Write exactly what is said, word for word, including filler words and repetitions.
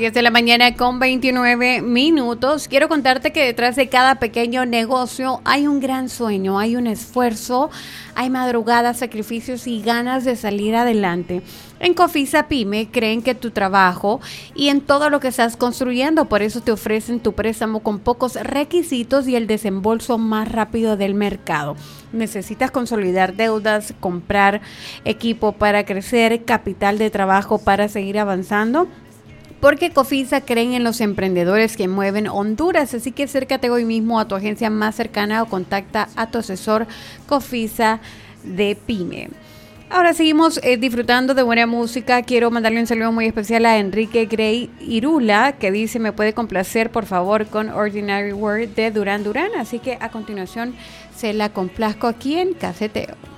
diez de la mañana con veintinueve minutos. Quiero contarte que detrás de cada pequeño negocio hay un gran sueño, hay un esfuerzo, hay madrugadas, sacrificios y ganas de salir adelante. En Cofisa Pyme creen que tu trabajo y en todo lo que estás construyendo, por eso te ofrecen tu préstamo con pocos requisitos y el desembolso más rápido del mercado. Necesitas consolidar deudas, comprar equipo para crecer, capital de trabajo para seguir avanzando. Porque Cofisa creen en los emprendedores que mueven Honduras, así que acércate hoy mismo a tu agencia más cercana o contacta a tu asesor Cofisa de Pyme. Ahora seguimos eh, disfrutando de buena música. Quiero mandarle un saludo muy especial a Enrique Grey Irula, que dice, me puede complacer por favor con Ordinary World de Duran Duran. Así que a continuación se la complazco aquí en Caseteo.